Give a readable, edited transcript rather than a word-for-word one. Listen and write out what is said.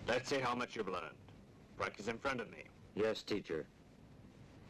Let's see how much you've learned. Practice in front of me. Yes, teacher.